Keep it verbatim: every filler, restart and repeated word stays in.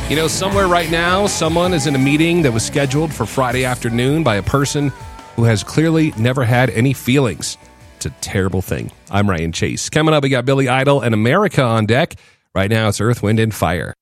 You know, somewhere right now, someone is in a meeting that was scheduled for Friday afternoon by a person who has clearly never had any feelings. It's a terrible thing. I'm Ryan Chase. Coming up, we got Billy Idol and America on deck. Right now, it's Earth, Wind, and Fire.